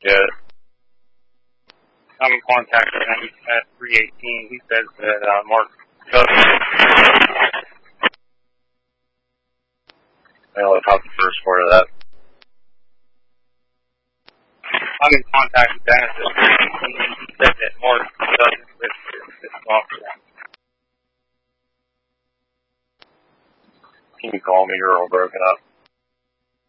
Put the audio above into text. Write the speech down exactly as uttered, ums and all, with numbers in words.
Yeah. I'm in contact with him at three eighteen. He says that uh, Mark doesn't. I only caught the first part of that. I'm in contact with Dennis at three eighteen. He said that Mark doesn't with this software. Can you call me? You're all broken up.